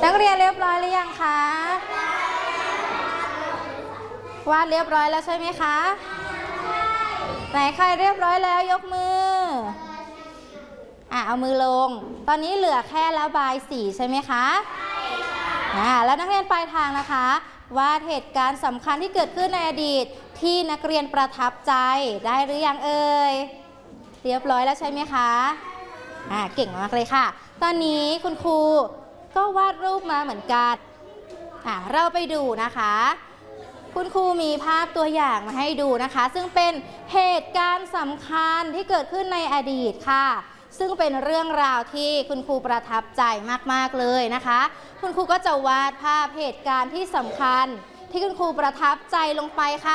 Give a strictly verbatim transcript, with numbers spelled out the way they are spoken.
นักเรียนเรียบร้อยหรือยังคะวาดเรียบร้อยแล้วใช่ไหมคะไหนใครเรียบร้อยแล้วยกมืออ่ะเอามือลงตอนนี้เหลือแค่ระบายสีใช่ไหมคะอ่าแล้วนักเรียนปลายทางนะคะวาดเหตุการณ์สำคัญที่เกิดขึ้นในอดีตที่นักเรียนประทับใจได้หรือยังเอ่ยเรียบร้อยแล้วใช่ไหมคะอ่าเก่งมากเลยค่ะตอนนี้คุณครูก็วาดรูปมาเหมือนกันอ่าเราไปดูนะคะคุณครูมีภาพตัวอย่างมาให้ดูนะคะซึ่งเป็นเหตุการณ์สำคัญที่เกิดขึ้นในอดีตค่ะซึ่งเป็นเรื่องราวที่คุณครูประทับใจมากๆเลยนะคะคุณครูก็จะวาดภาพเหตุการณ์ที่สำคัญที่คุณครูประทับใจลงไปค่ะ